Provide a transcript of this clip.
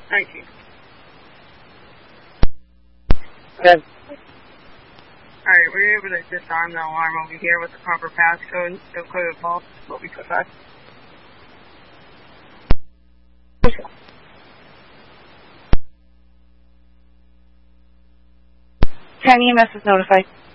Thank you. Good. Alright, we were able to disarm the alarm over here with the proper passcode. So code of vault, what we put back. Ten EMS is notified.